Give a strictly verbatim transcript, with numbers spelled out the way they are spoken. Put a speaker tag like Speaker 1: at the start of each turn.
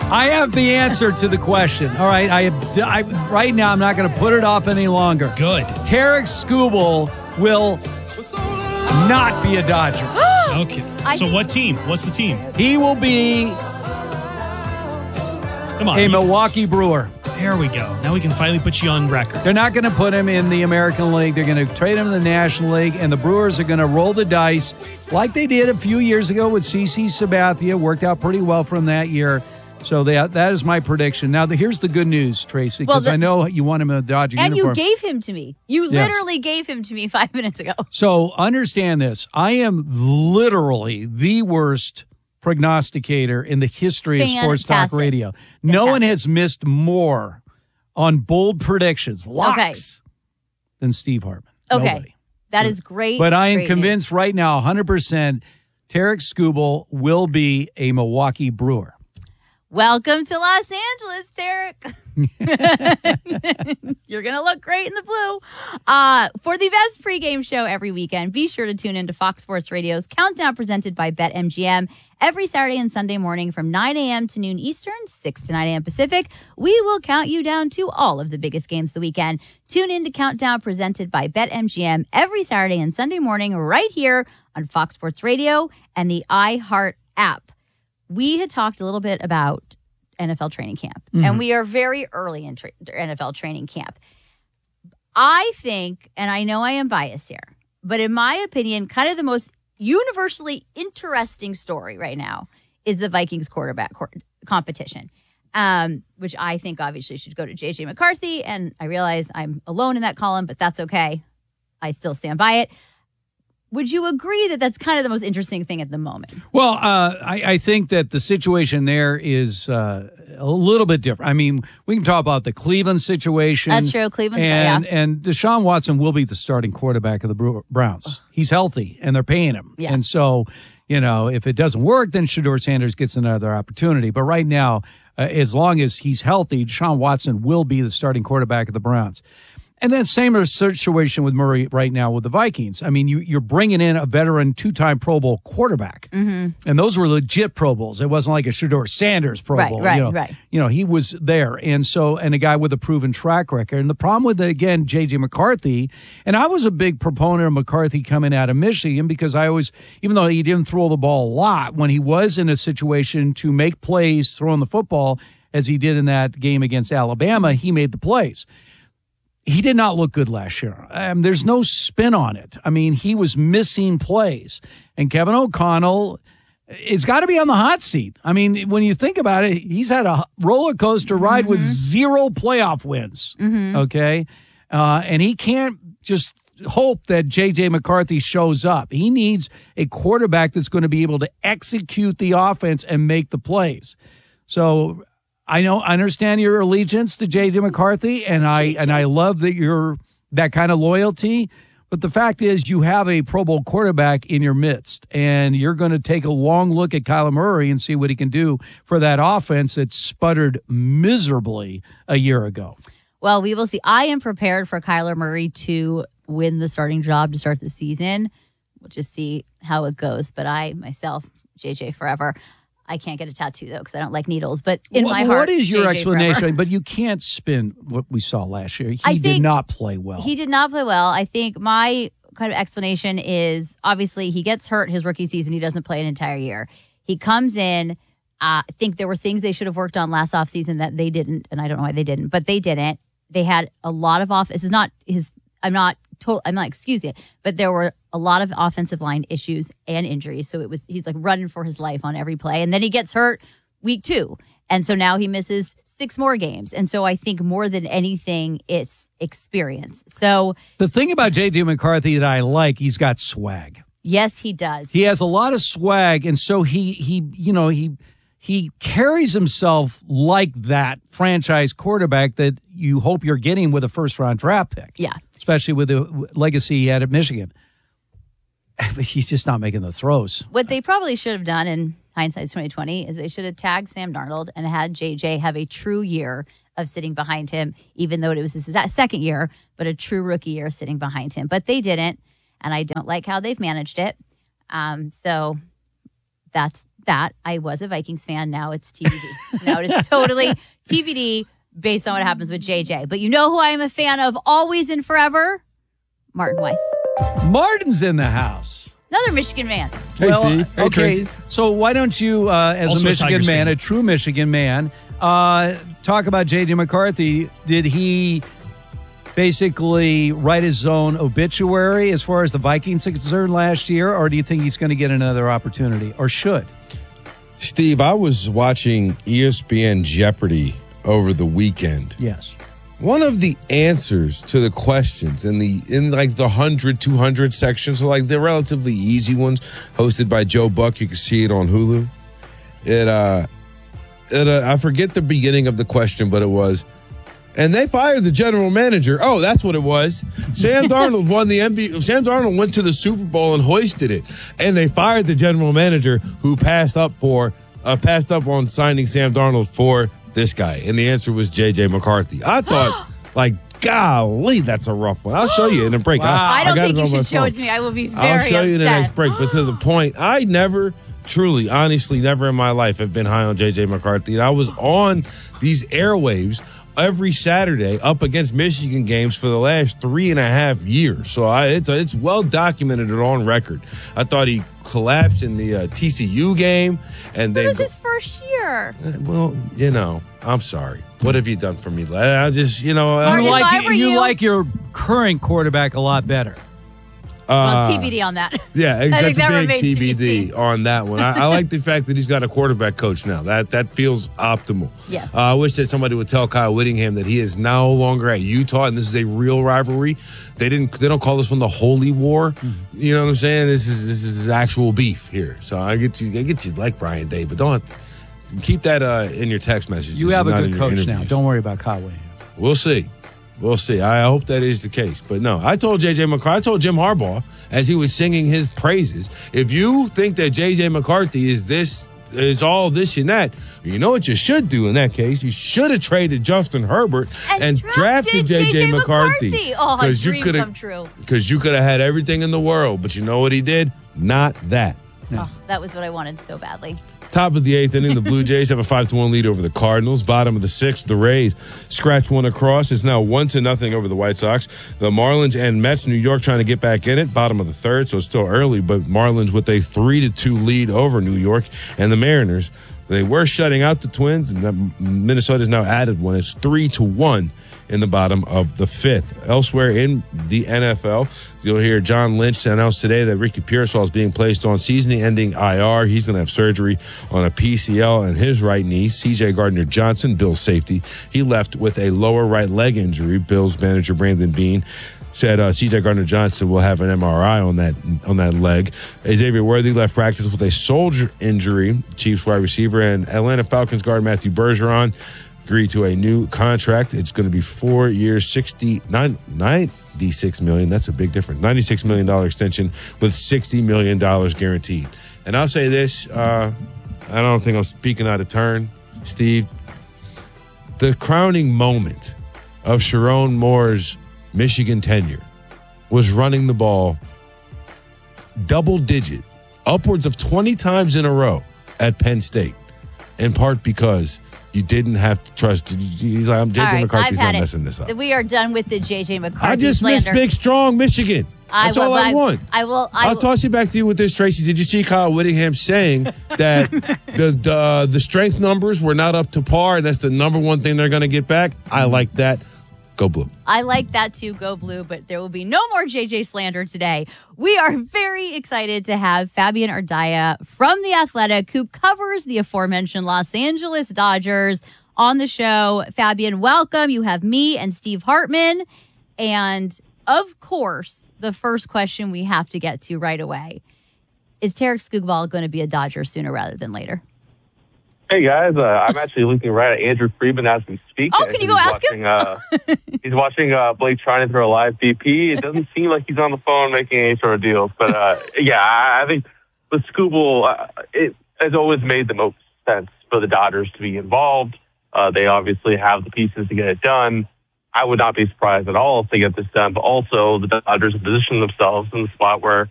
Speaker 1: I have the answer to the question. All right, I, I right now I'm not going to put it off any longer.
Speaker 2: Good.
Speaker 1: Tarik Skubal will not be a Dodger.
Speaker 2: Okay. So what team? What's the team?
Speaker 1: He will be
Speaker 2: Come on.
Speaker 1: a
Speaker 2: you-
Speaker 1: Milwaukee Brewer.
Speaker 2: There we go. Now we can finally put you on record.
Speaker 1: They're not going to put him in the American League. They're going to trade him in the National League, and the Brewers are going to roll the dice like they did a few years ago with C C Sabathia. Worked out pretty well for him that year. So that that is my prediction. Now, the, here's the good news, Tracy, because
Speaker 3: Well,
Speaker 1: I know you want him in a Dodger
Speaker 3: And
Speaker 1: uniform.
Speaker 3: you gave him to me. You
Speaker 1: Yes.
Speaker 3: literally gave him to me five minutes ago.
Speaker 1: So understand this. I am literally the worst prognosticator in the history of Sports Talk
Speaker 3: Fantastic.
Speaker 1: Radio. No
Speaker 3: Fantastic.
Speaker 1: one has missed more on bold predictions, locks,
Speaker 3: Okay.
Speaker 1: than Steve Hartman.
Speaker 3: Okay.
Speaker 1: Nobody.
Speaker 3: That is great.
Speaker 1: But I am
Speaker 3: great
Speaker 1: convinced right now, one hundred percent, Tarik Skubal will be a Milwaukee Brewer.
Speaker 3: news. Welcome to Los Angeles, Tarik. You're going to look great in the blue. Uh, for the best pregame show every weekend, be sure to tune into Fox Sports Radio's Countdown presented by BetMGM. Every Saturday and Sunday morning from nine a.m. to noon Eastern, six to nine a.m. Pacific, we will count you down to all of the biggest games of the weekend. Tune in to Countdown presented by BetMGM every Saturday and Sunday morning right here on Fox Sports Radio and the iHeart app. We had talked a little bit about N F L training camp,
Speaker 1: Mm-hmm.
Speaker 3: and we are very early in tra- N F L training camp. I think, and I know I am biased here, but in my opinion, kind of the most universally interesting story right now is the Vikings quarterback cor- competition, um, which I think obviously should go to J J McCarthy, and I realize I'm alone in that column, but that's okay. I still stand by it. Would you agree that that's kind of the most interesting thing at the moment?
Speaker 1: Well, uh, I, I think that the situation there is uh, a little bit different. I mean, we can talk about the Cleveland situation.
Speaker 3: That's true. Cleveland's
Speaker 1: and
Speaker 3: yeah.
Speaker 1: and Deshaun Watson will be the starting quarterback of the Brew- Browns. He's healthy, and they're paying him.
Speaker 3: Yeah.
Speaker 1: And so, you know, if it doesn't work, then Shedeur Sanders gets another opportunity. But right now, uh, as long as he's healthy, Deshaun Watson will be the starting quarterback of the Browns. And then same situation with Murray right now with the Vikings. I mean, you, you're bringing in a veteran two-time Pro Bowl quarterback.
Speaker 3: Mm-hmm.
Speaker 1: And those were legit Pro Bowls. It wasn't like a Shedeur Sanders Pro
Speaker 3: Right,
Speaker 1: Bowl.
Speaker 3: right,
Speaker 1: you know,
Speaker 3: right.
Speaker 1: You know, he was there. And so, and a guy with a proven track record. And the problem with, the, again, J J McCarthy, and I was a big proponent of McCarthy coming out of Michigan because I always, even though he didn't throw the ball a lot, when he was in a situation to make plays throwing the football, as he did in that game against Alabama, he made the plays. He did not look good last year. Um, there's no spin on it. I mean, he was missing plays. And Kevin O'Connell has got to be on the hot seat. I mean, when you think about it, he's had a roller coaster ride
Speaker 3: Mm-hmm.
Speaker 1: with zero playoff wins.
Speaker 3: Mm-hmm.
Speaker 1: Okay. Uh, and he can't just hope that J J McCarthy shows up. He needs a quarterback that's going to be able to execute the offense and make the plays. So I know, I understand your allegiance to J J McCarthy, and I and I love that you're that kind of loyalty. But the fact is, you have a Pro Bowl quarterback in your midst, and you're going to take a long look at Kyler Murray and see what he can do for that offense that sputtered miserably a year ago.
Speaker 3: Well, we will see. I am prepared for Kyler Murray to win the starting job to start the season. We'll just see how it goes. But I, myself, J J forever. I can't get a tattoo, though, because I don't like needles. But in
Speaker 1: Well,
Speaker 3: my heart,
Speaker 1: what is your
Speaker 3: J J
Speaker 1: explanation?
Speaker 3: forever.
Speaker 1: But you can't spin what we saw last year. He
Speaker 3: I
Speaker 1: did
Speaker 3: think
Speaker 1: not play well.
Speaker 3: He did not play well. I think my kind of explanation is obviously he gets hurt his rookie season. He doesn't play an entire year. He comes in. Uh, I think there were things they should have worked on last offseason that they didn't, and I don't know why they didn't, but they didn't. They had a lot of off. This is not his. I'm not told. I'm not excusing it, but there were a lot of offensive line issues and injuries. So it was he's like running for his life on every play, and then he gets hurt week two, and so now he misses six more games. And so I think more than anything, it's experience. So
Speaker 1: the thing about J J McCarthy that I like, he's got swag.
Speaker 3: yes, he does.
Speaker 1: He has a lot of swag, and so he he you know he he carries himself like that franchise quarterback that you hope you're getting with a first round draft pick.
Speaker 3: Yeah.
Speaker 1: Especially with the legacy he had at Michigan. But he's just not making the throws.
Speaker 3: What they probably should have done in hindsight twenty twenty is they should have tagged Sam Darnold and had J J have a true year of sitting behind him, even though it was his second year, but a true rookie year sitting behind him. But they didn't, and I don't like how they've managed it. Um, so that's that I was a Vikings fan. Now it's T B D. Now it is totally T B D based on what happens with J J. But you know who I am a fan of always and forever? Martin Weiss.
Speaker 1: Martin's in the house.
Speaker 3: Another Michigan man.
Speaker 4: Hey,
Speaker 1: well,
Speaker 4: Steve. Hey,
Speaker 1: okay,
Speaker 4: Tracy.
Speaker 1: so why don't you, uh, as
Speaker 2: Also
Speaker 1: a
Speaker 2: a
Speaker 1: Michigan
Speaker 2: Tigers
Speaker 1: man,
Speaker 2: fan.
Speaker 1: a true Michigan man, uh, talk about J J McCarthy. Did he basically write his own obituary as far as the Vikings are concerned last year, or do you think he's going to get another opportunity, or should?
Speaker 4: Steve, I was watching E S P N Jeopardy over the weekend.
Speaker 1: Yes.
Speaker 4: One of the answers to the questions in the in like the one hundred, two hundred sections, so like the relatively easy ones, hosted by Joe Buck, you can see it on Hulu. It uh, it uh, I forget the beginning of the question, but it was, and they fired the general manager. Oh, that's what it was. Sam Darnold won the M V P. Sam Darnold went to the Super Bowl and hoisted it, and they fired the general manager who passed up for uh, passed up on signing Sam Darnold for this guy. And the answer was J J McCarthy. I thought, like, golly, that's a rough one. I'll show you in a break.
Speaker 1: Wow.
Speaker 3: I don't
Speaker 4: got
Speaker 3: think
Speaker 4: it
Speaker 3: you
Speaker 4: on my
Speaker 3: should show
Speaker 4: phone.
Speaker 3: it to me. I will be very
Speaker 4: I'll show you in the
Speaker 3: upset.
Speaker 4: next break. But to the point, I never, truly, honestly, never in my life have been high on J J McCarthy. And I was on these airwaves every Saturday up against Michigan games for the last three and a half years. So I, it's it's well documented and on record. I thought he collapsed in the uh, T C U game, and
Speaker 3: It
Speaker 4: then
Speaker 3: was his first year.
Speaker 4: well, you know, I'm sorry. What have you done for me? I just, you know, I-
Speaker 3: Martin,
Speaker 1: You
Speaker 3: if I
Speaker 1: like
Speaker 3: were
Speaker 1: you
Speaker 3: you-
Speaker 1: like your current quarterback a lot better.
Speaker 3: Well,
Speaker 4: uh,
Speaker 3: T B D on that.
Speaker 4: Yeah,
Speaker 3: think
Speaker 4: that's
Speaker 3: that
Speaker 4: a big
Speaker 3: remains to
Speaker 4: T
Speaker 3: be
Speaker 4: B D
Speaker 3: seen.
Speaker 4: on that one. I, I like the fact that he's got a quarterback coach now. That that feels optimal.
Speaker 3: Yes.
Speaker 4: Uh, I wish that somebody would tell Kyle Whittingham that he is no longer at Utah, and this is a real rivalry. They didn't. They don't call this one the Holy War.
Speaker 3: Mm-hmm.
Speaker 4: You know what I'm saying? This is this is actual beef here. So I get you. I get you like Brian Day, but don't keep that uh, in your text messages.
Speaker 1: You have a
Speaker 4: not
Speaker 1: good
Speaker 4: in your
Speaker 1: coach now.
Speaker 4: interviews.
Speaker 1: Don't worry about Kyle Whittingham.
Speaker 4: We'll see. We'll see. I hope that is the case. But no, I told J J McCarthy, I told Jim Harbaugh as he was singing his praises, if you think that J J McCarthy is this, is all this and that, you know what you should do in that case? You should have traded Justin Herbert and,
Speaker 3: And
Speaker 4: drafted
Speaker 3: drafted
Speaker 4: J J
Speaker 3: J J
Speaker 4: McCarthy.
Speaker 3: McCarthy. Oh, a
Speaker 4: you
Speaker 3: dream
Speaker 4: coulda-
Speaker 3: come true.
Speaker 4: Because you could have had everything in the world, but you know what he did? Not that.
Speaker 3: Oh, that was what I wanted so badly.
Speaker 4: Top of the eighth inning, the Blue Jays have a five to one lead over the Cardinals. Bottom of the sixth, the Rays scratch one across. It's now one to nothing over the White Sox. The Marlins and Mets, New York, trying to get back in it. Bottom of the third, so it's still early, but Marlins with a three to two lead over New York. And the Mariners, they were shutting out the Twins, and Minnesota's now added one. It's three to one in the bottom of the fifth. Elsewhere in the N F L, you'll hear John Lynch announce today that Ricky Pearsall is being placed on season-ending I R. He's going to have surgery on a P C L in his right knee. C J Gardner-Johnson, Bill's safety, he left with a lower right leg injury. Bills manager Brandon Beane said uh, C J Gardner-Johnson will have an M R I on that on that leg. Xavier Worthy left practice with a shoulder injury. Chiefs wide receiver and Atlanta Falcons guard Matthew Bergeron agreed to a new contract. It's going to be four years, sixty-nine, ninety-six million dollars. That's a big difference. ninety-six million dollars extension with sixty million dollars guaranteed. And I'll say this, uh, I don't think I'm speaking out of turn, Steve. The crowning moment of Sharon Moore's Michigan tenure was running the ball double digit, upwards of twenty times in a row at Penn State, in part because you didn't have to trust. He's like, I'm J J
Speaker 3: All right,
Speaker 4: McCarthy's
Speaker 3: I've had
Speaker 4: not
Speaker 3: it.
Speaker 4: messing this up.
Speaker 3: We are done with the J J McCarthy
Speaker 4: I just miss
Speaker 3: slander.
Speaker 4: big, strong Michigan. That's
Speaker 3: I
Speaker 4: all
Speaker 3: will,
Speaker 4: I want.
Speaker 3: I will. I
Speaker 4: I'll
Speaker 3: will,
Speaker 4: toss it back to you with this, Tracy. Did you see Kyle Whittingham saying that the the the strength numbers were not up to par, and that's the number one thing they're going to get back? I like that. Go Blue.
Speaker 3: I like that too, go Blue, but there will be no more J J slander today. We are very excited to have Fabian Ardaya from The Athletic, who covers the aforementioned Los Angeles Dodgers, on the show. Fabian, welcome. You have me and Steve Hartman. And of course, the first question we have to get to right away is Tarek Skubal going to be a Dodger sooner rather than later?
Speaker 5: Hey guys, uh, I'm actually looking right at Andrew Friedman as we speak.
Speaker 3: Oh, can you go
Speaker 5: he's
Speaker 3: ask
Speaker 5: watching, him? Uh, he's watching uh, Blake trying to throw a live B P. It doesn't seem like he's on the phone making any sort of deals. But uh, yeah, I, I think with Skubal, uh, it has always made the most sense for the Dodgers to be involved. Uh, they obviously have the pieces to get it done. I would not be surprised at all if they get this done. But also, the Dodgers have positioned themselves in the spot where